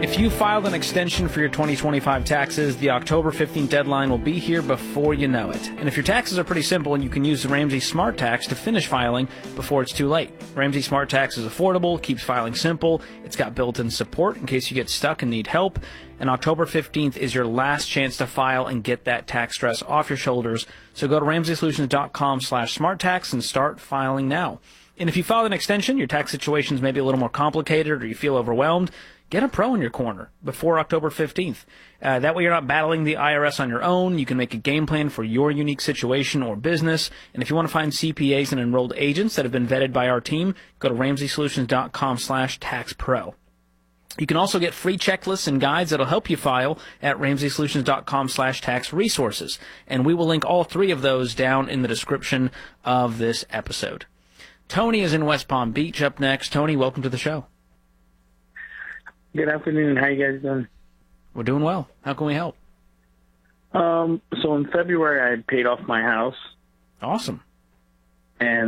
If you filed an extension for your 2025 taxes, the October 15th deadline will be here before you know it. And if your taxes are pretty simple, you can use the Ramsey Smart Tax to finish filing before it's too late. Ramsey Smart Tax is affordable, keeps filing simple, it's got built-in support in case you get stuck and need help, and October 15th is your last chance to file and get that tax stress off your shoulders. So go to RamseySolutions.com/SmartTax and start filing now. And if you filed an extension, your tax situation's maybe a little more complicated or you feel overwhelmed, get a pro in your corner before October 15th. That way you're not battling the IRS on your own. You can make a game plan for your unique situation or business. And if you want to find CPAs and enrolled agents that have been vetted by our team, go to RamseySolutions.com/TaxPro. You can also get free checklists and guides that'll help you file at RamseySolutions.com/tax-resources. And we will link all three of those down in the description of this episode. Tony is in West Palm Beach up next. Tony, welcome to the show. Good afternoon. How you guys doing? We're doing well. How can we help? So in February, I paid off my house. Awesome. And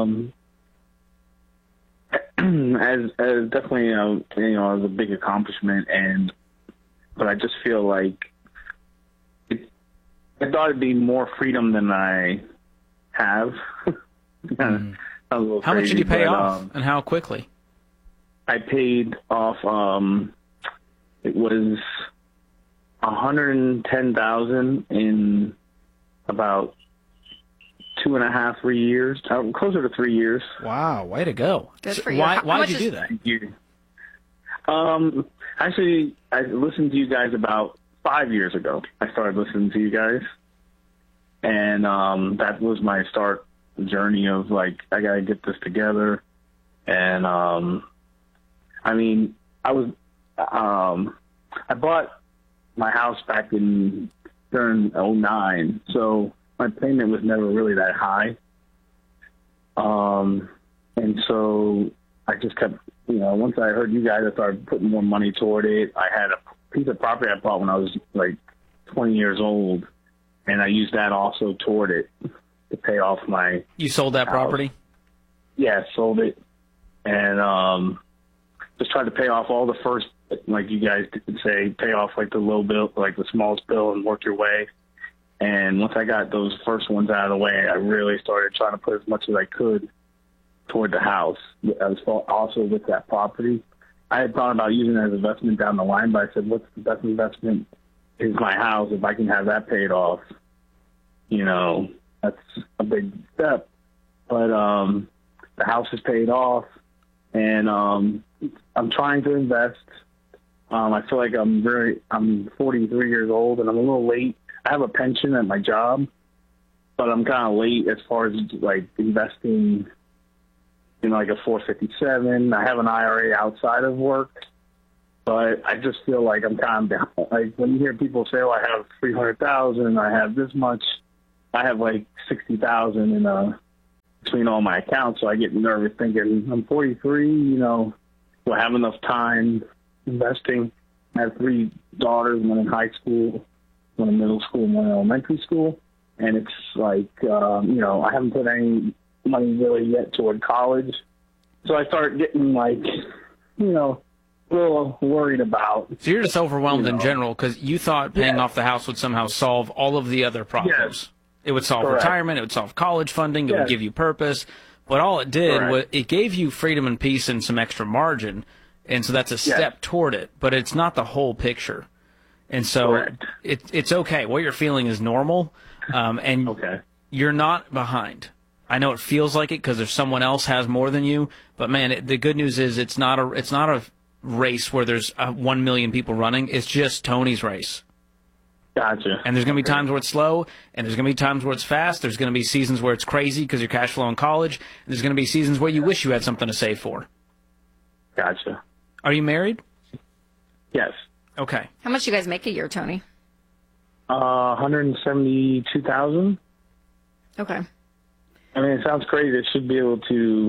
as definitely, it was a big accomplishment. But I just feel like I thought it'd be more freedom than I have. How much did you pay off, and how quickly? I paid off. It was $110,000 in about 2.5, 3 years. Closer to 3 years. Wow, way to go! Good for you. Why did you do that? Thank you. Actually, I listened to you guys about 5 years ago. I started listening to you guys, and that was my start journey of like, I gotta get this together. And I bought my house back during 2009, so my payment was never really that high. And so I just kept, once I heard you guys, I started putting more money toward it. I had a piece of property I bought when I was like 20 years old, and I used that also toward it to pay off my... You sold that property? Yeah, sold it. And just tried to pay off all the first, like you guys say, pay off like the low bill, like the smallest bill, and work your way. And once I got those first ones out of the way, I really started trying to put as much as I could toward the house. I was also with that property. I had thought about using it as investment down the line, but I said, what's the best investment is my house. If I can have that paid off, that's a big step. But the house is paid off, and I'm trying to invest. I feel like I'm 43 years old, and I'm a little late. I have a pension at my job, but I'm kind of late as far as like investing in like a 457. I have an IRA outside of work, but I just feel like I'm kind of down. Like when you hear people say, "Oh, I have 300,000, I have this much," I have like 60,000 in between all my accounts, so I get nervous thinking I'm 43. Do I have enough time investing? I have 3 daughters, one in high school, one in middle school, and one in elementary school, and it's like I haven't put any money really yet toward college, so I start getting like a little worried about. So you're just overwhelmed in general because you thought paying off the house would somehow solve all of the other problems. Yes. It would solve retirement. It would solve college funding. It would give you purpose. But all it did was it gave you freedom and peace and some extra margin. And so that's a step toward it. But it's not the whole picture. And so it's okay. What you're feeling is normal. And you're not behind. I know it feels like it because there's someone else has more than you. But, man, the good news is it's not a race where there's 1 million people running. It's just Tony's race. Gotcha. And there's going to be times where it's slow, and there's going to be times where it's fast. There's going to be seasons where it's crazy because you're cash flow in college. And there's going to be seasons where you wish you had something to save for. Gotcha. Are you married? Yes. Okay. How much do you guys make a year, Tony? $172,000. Okay. I mean, it sounds crazy. I should be able to,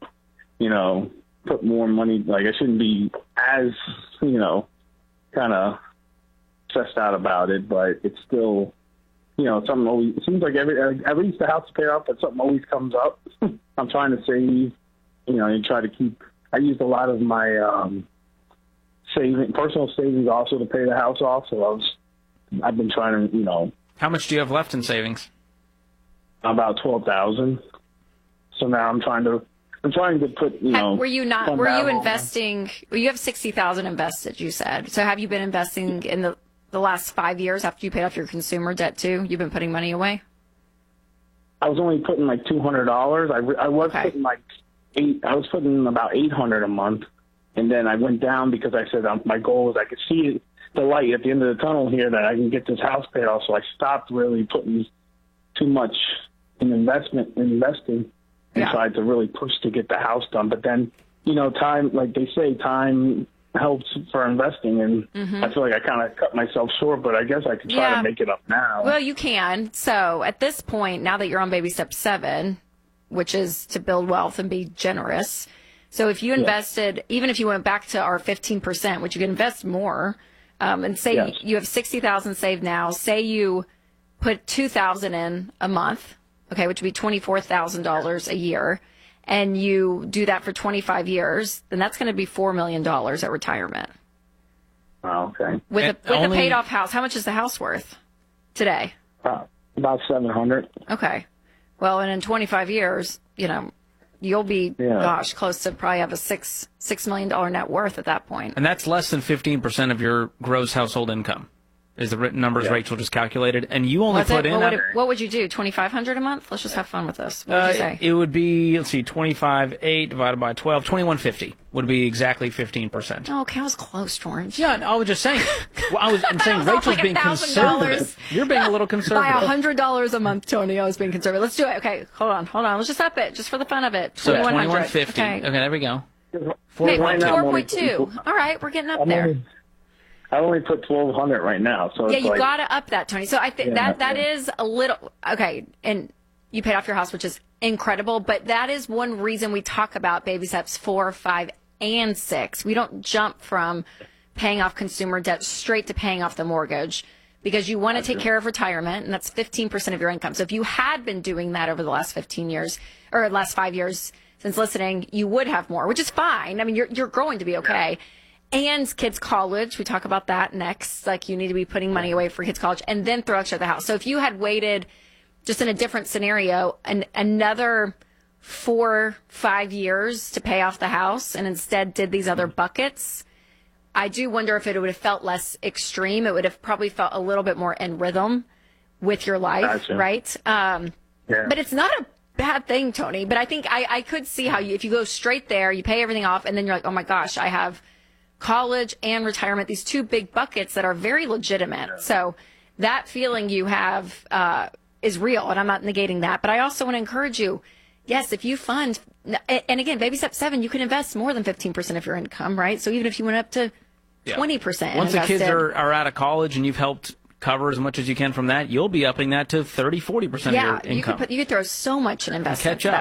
put more money. Like, I shouldn't be as, kind of stressed out about it, but it's still, something always, it seems like at least the house is paid off, but something always comes up. I'm trying to save, and try to keep, I used a lot of my personal savings also to pay the house off. So I've been trying to, How much do you have left in savings? about 12,000. So now I'm trying to put, Were you investing? Well, you have 60,000 invested, you said. So have you been investing in the last 5 years after you paid off your consumer debt too? You've been putting money away? I was only putting like $200. I was putting I was putting about $800 a month, and then I went down because I said my goal was I could see the light at the end of the tunnel here that I can get this house paid off. So I stopped really putting too much in investing, and tried to really push to get the house done. But then, time, like they say, time helps for investing, and I feel like I kind of cut myself short, but I guess I could try to make it up now. Well, you can. So at this point, now that you're on baby step 7, which is to build wealth and be generous. So if you invested, even if you went back to our 15%, which you can invest more, and say you have 60,000 saved now, say you put 2,000 in a month, okay, which would be $24,000 a year, and you do that for 25 years, then that's going to be $4 million at retirement. Oh, okay. With a paid off house, how much is the house worth today? About 700. Okay. Well, and in 25 years, you'll be, close to probably have a $6 million net worth at that point. And that's less than 15% of your gross household income, is the written numbers Rachel just calculated. And you only put in... What would you do, $2,500 a month? Let's just have fun with this. What would you say? It would be, 25.8 divided by 12, $2,150 would be exactly 15%. Oh, okay, I was close, George. Yeah, I was just saying. I'm saying Rachel's like being conservative. You're being a little conservative. By $100 a month, Tony, I was being conservative. Let's do it. Okay, hold on. Let's just up it, just for the fun of it. So $2,150. Okay, there we go. 4.2. All right, we're getting up there. I only put 1,200 right now, so you got to up that, Tony. So I think that is a little okay. And you paid off your house, which is incredible. But that is one reason we talk about baby steps 4, 5, and 6. We don't jump from paying off consumer debt straight to paying off the mortgage because you want to take care of retirement, and that's 15% of your income. So if you had been doing that over the last 15 years or last 5 years since listening, you would have more, which is fine. I mean, you're growing to be okay. And kids' college, we talk about that next. Like, you need to be putting money away for kids' college and then throw extra at the house. So if you had waited, just in a different scenario, another 4, 5 years to pay off the house and instead did these other buckets, I do wonder if it would have felt less extreme. It would have probably felt a little bit more in rhythm with your life, right? But it's not a bad thing, Tony. But I think I could see how if you go straight there, you pay everything off, and then you're like, oh my gosh, I have college and retirement, these two big buckets that are very legitimate. So that feeling you have is real, and I'm not negating that. But I also want to encourage you, yes, if you fund, and again, baby step 7, you can invest more than 15% of your income, right? So even if you went up to 20%. Once the kids are out of college and you've helped cover as much as you can from that, you'll be upping that to 30, 40% of your income. You could throw so much in investment. Catch up.